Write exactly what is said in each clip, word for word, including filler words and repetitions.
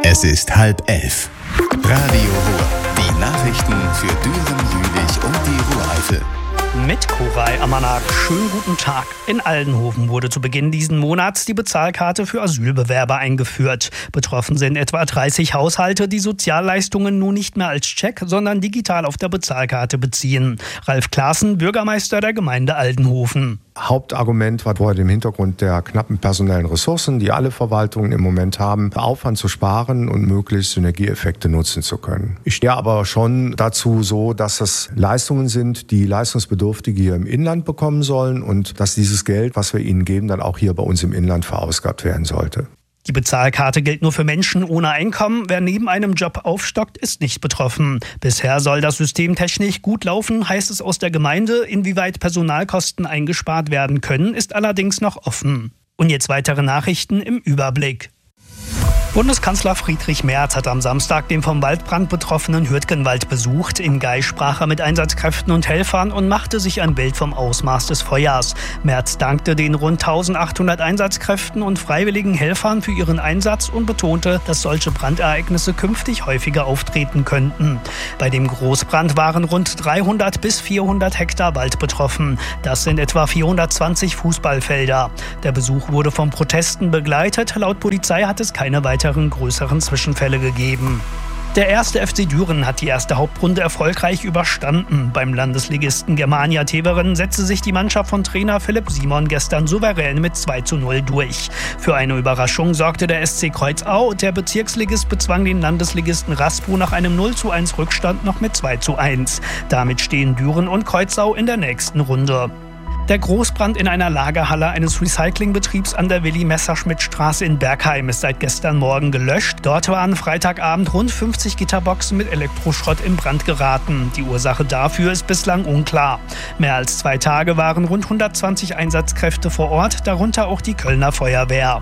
Es ist halb elf. Radio Ruhr. Die Nachrichten für Düren, Jülich und die Ruhr-Eifel. Mit Koray Amanak. Schönen guten Tag. In Aldenhoven wurde zu Beginn diesen Monats die Bezahlkarte für Asylbewerber eingeführt. Betroffen sind etwa dreißig Haushalte, die Sozialleistungen nun nicht mehr als Scheck, sondern digital auf der Bezahlkarte beziehen. Ralf Klaassen, Bürgermeister der Gemeinde Aldenhoven. Hauptargument war vor dem Hintergrund der knappen personellen Ressourcen, die alle Verwaltungen im Moment haben, Aufwand zu sparen und möglichst Synergieeffekte nutzen zu können. Ich stehe aber schon dazu so, dass es Leistungen sind, die Leistungsbedürftige hier im Inland bekommen sollen und dass dieses Geld, was wir ihnen geben, dann auch hier bei uns im Inland verausgabt werden sollte. Die Bezahlkarte gilt nur für Menschen ohne Einkommen. Wer neben einem Job aufstockt, ist nicht betroffen. Bisher soll das System technisch gut laufen, heißt es aus der Gemeinde. Inwieweit Personalkosten eingespart werden können, ist allerdings noch offen. Und jetzt weitere Nachrichten im Überblick. Bundeskanzler Friedrich Merz hat am Samstag den vom Waldbrand betroffenen Hürtgenwald besucht. In Gais sprach er mit Einsatzkräften und Helfern und machte sich ein Bild vom Ausmaß des Feuers. Merz dankte den rund eintausendachthundert Einsatzkräften und freiwilligen Helfern für ihren Einsatz und betonte, dass solche Brandereignisse künftig häufiger auftreten könnten. Bei dem Großbrand waren rund dreihundert bis vierhundert Hektar Wald betroffen. Das sind etwa vierhundertzwanzig Fußballfelder. Der Besuch wurde von Protesten begleitet. Laut Polizei hat es keine weiteren größeren Zwischenfälle gegeben. Der erste F C Düren hat die erste Hauptrunde erfolgreich überstanden. Beim Landesligisten Germania Teveren setzte sich die Mannschaft von Trainer Philipp Simon gestern souverän mit zwei zu null durch. Für eine Überraschung sorgte der S C Kreuzau. Der Bezirksligist bezwang den Landesligisten Raspo nach einem null zu eins Rückstand noch mit zwei zu eins. Damit stehen Düren und Kreuzau in der nächsten Runde. Der Großbrand in einer Lagerhalle eines Recyclingbetriebs an der Willi-Messerschmidt-Straße in Bergheim ist seit gestern Morgen gelöscht. Dort waren Freitagabend rund fünfzig Gitterboxen mit Elektroschrott in Brand geraten. Die Ursache dafür ist bislang unklar. Mehr als zwei Tage waren rund hundertzwanzig Einsatzkräfte vor Ort, darunter auch die Kölner Feuerwehr.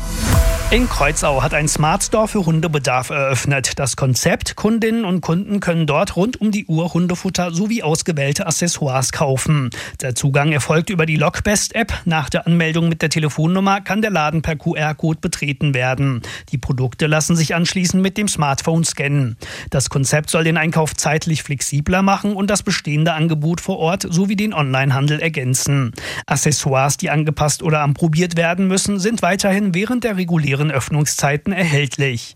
In Kreuzau hat ein Smart Store für Hundebedarf eröffnet. Das Konzept: Kundinnen und Kunden können dort rund um die Uhr Hundefutter sowie ausgewählte Accessoires kaufen. Der Zugang erfolgt über die Lockbest-App. Nach der Anmeldung mit der Telefonnummer kann der Laden per Q R-Code betreten werden. Die Produkte lassen sich anschließend mit dem Smartphone scannen. Das Konzept soll den Einkauf zeitlich flexibler machen und das bestehende Angebot vor Ort sowie den Onlinehandel ergänzen. Accessoires, die angepasst oder anprobiert werden müssen, sind weiterhin während der regulären Öffnungszeiten erhältlich.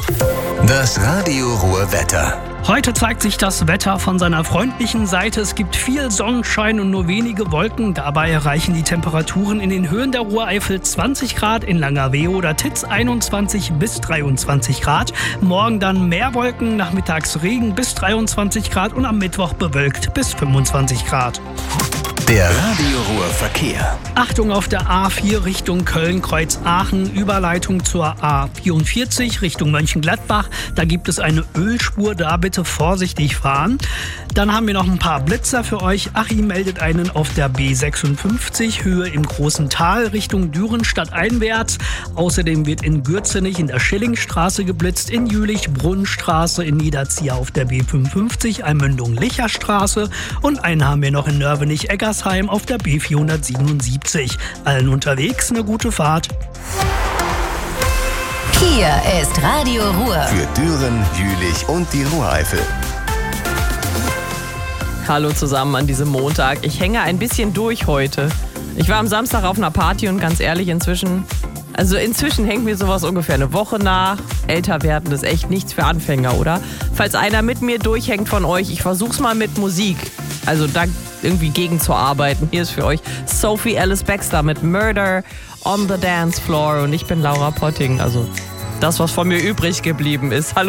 Das Radio Ruhr Wetter. Heute zeigt sich das Wetter von seiner freundlichen Seite. Es gibt viel Sonnenschein und nur wenige Wolken. Dabei erreichen die Temperaturen in den Höhen der Ruhr-Eifel zwanzig Grad, in Langerwehe oder Titz einundzwanzig bis dreiundzwanzig Grad. Morgen dann mehr Wolken, nachmittags Regen bis dreiundzwanzig Grad und am Mittwoch bewölkt bis fünfundzwanzig Grad. Der Radio Ruhr Verkehr. Achtung auf der A vier Richtung Köln-Kreuz-Aachen, Überleitung zur A vierundvierzig Richtung Mönchengladbach. Da gibt es eine Ölspur, da bitte vorsichtig fahren. Dann haben wir noch ein paar Blitzer für euch. Achim meldet einen auf der B sechsundfünfzig, Höhe im Großen Tal Richtung Düren stadteinwärts. Außerdem wird in Gürzenich in der Schillingstraße geblitzt, in Jülich Brunnenstraße, in Niederzieher auf der B fünfundfünfzig, Einmündung Licherstraße und einen haben wir noch in Nörvenich-Eggersheim auf der B vierhundertsiebenundsiebzig. Allen unterwegs eine gute Fahrt. Hier ist Radio Ruhr. Für Düren, Jülich und die Ruhr-Eifel. Hallo zusammen an diesem Montag. Ich hänge ein bisschen durch heute. Ich war am Samstag auf einer Party und ganz ehrlich, inzwischen, also inzwischen hängt mir sowas ungefähr eine Woche nach. Älter werden ist echt nichts für Anfänger, oder? Falls einer mit mir durchhängt von euch, ich versuch's mal mit Musik. Also da irgendwie gegenzuarbeiten. Hier ist für euch Sophie Ellis Bextor mit Murder on the Dance Floor und ich bin Laura Potting. Also das, was von mir übrig geblieben ist. Hallo.